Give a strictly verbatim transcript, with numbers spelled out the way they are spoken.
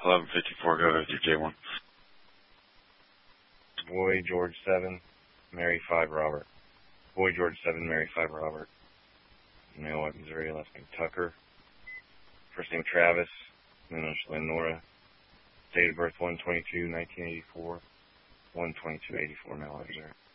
eleven fifty-four, go with your J one. Boy George seven, Mary five Robert. Boy George seven, Mary five Robert. Male White Missouri, last name Tucker. First name Travis, then Lynn Nora. Date of birth one twenty-two nineteen eighty-four. one twenty-two eighty-four, male White Missouri.